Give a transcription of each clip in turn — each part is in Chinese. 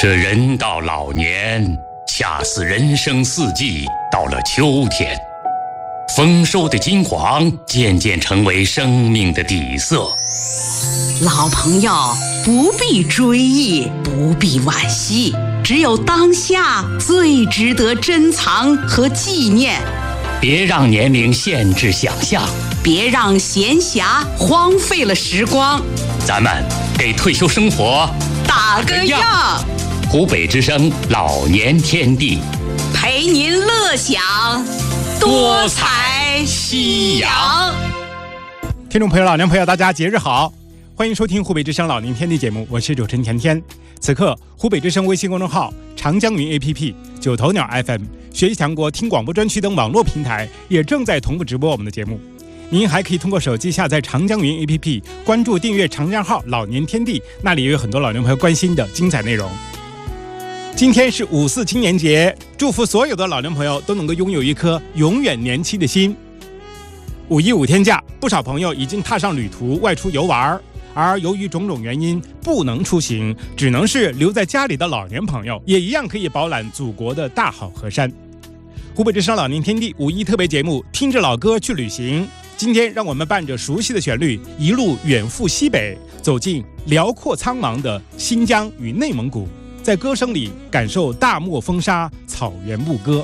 这人到老年，恰似人生四季到了秋天，丰收的金黄渐渐成为生命的底色。 老朋友不必追忆，不必惋惜，只有当下最值得珍藏和纪念。 别让年龄限制想象， 别让闲暇荒废了时光。 咱们给退休生活打个样。 湖北之声老年天地， 陪您乐享多彩夕阳。 听众朋友、老年朋友，大家节日好！欢迎收听湖北之声老年天地节目，我是主持人甜甜。此刻，湖北之声微信公众号、长江云 APP、九头鸟 FM、学习强国听广播专区等网络平台也正在同步直播我们的节目。您还可以通过手机下载长江云 APP， 关注订阅长江号老年天地，那里也有很多老年朋友关心的精彩内容。今天是54青年节，祝福所有的老年朋友都能够拥有一颗永远年轻的心。515天假，不少朋友已经踏上旅途外出游玩，而由于种种原因不能出行，只能是留在家里的老年朋友也一样可以饱览祖国的大好河山。湖北之声老年天地5·1特别节目，听着老歌去旅行。今天让我们伴着熟悉的旋律，一路远赴西北，走进辽阔苍茫的新疆与内蒙古，在歌声里感受大漠风沙，草原牧歌。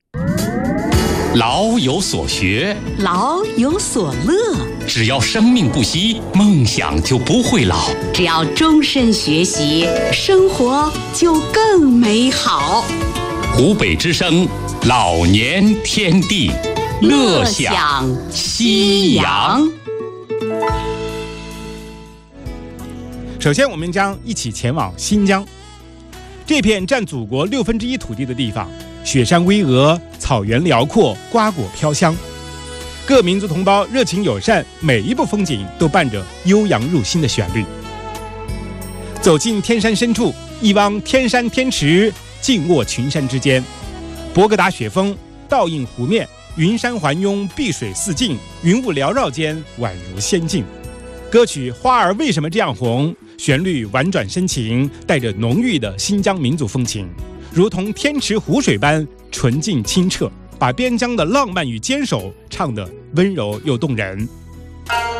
老有所学， 老有所乐， 只要生命不息，梦想就不会老。 只要终身学习，生活就更美好。 湖北之声老年天地，乐享夕阳。 首先我们将一起前往新疆，这片占祖国1/6土地的地方，雪山巍峨，草原辽阔，瓜果飘香，各民族同胞热情友善，每一部风景都伴着悠扬入心的旋律。走进天山深处，一望天山天池，静卧群山之间，博格达雪峰倒映湖面，云山环拥，碧水四镜，云雾缭绕间宛如仙境。歌曲《花儿为什么这样红》旋律婉转深情，带着浓郁的新疆民族风情，如同天池湖水般纯净清澈，把边疆的浪漫与坚守唱得温柔又动人。